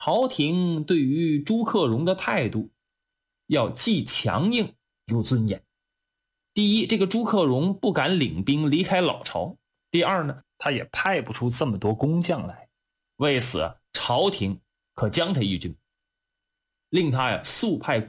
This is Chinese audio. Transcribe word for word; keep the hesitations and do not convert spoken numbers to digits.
朝廷对于朱克融的态度要既强硬又尊严。第一，这个朱克融不敢领兵离开老巢；第二呢， 他也派不出这么多工匠来， 为此朝廷可将他一军，令他呀速派